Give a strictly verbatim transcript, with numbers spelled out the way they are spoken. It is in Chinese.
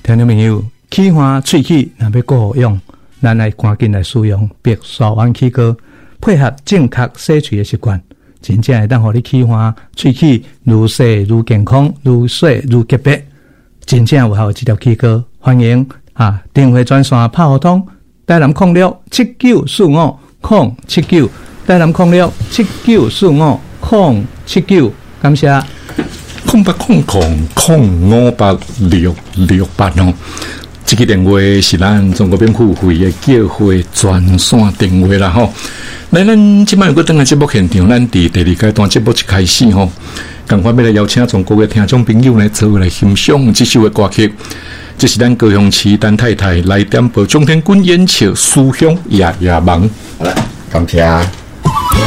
听众朋友，气花喙齿若要顾好用，咱来赶紧来使用白沙湾齿膏，配合正确洗喙的习惯，真正会当互你气花喙齿愈洗愈健康，愈洗愈洁白，真正有效这条齿膏。欢迎啊，电话专线拍互通，台南空六七九四五空七九，台南空六七九四五空七九，感谢。 空八空空空五八六六八哦，这个电话是咱中国免付费的叫会专线电话啦吼。来，咱即摆有个登来节目现场，咱伫第二阶段节目一开始吼，赶快要来邀请中国的听众朋友来做来欣赏这首的歌曲。这是咱高雄市陈太太来点播中天军演唱《思乡夜夜梦》。 好了，感谢。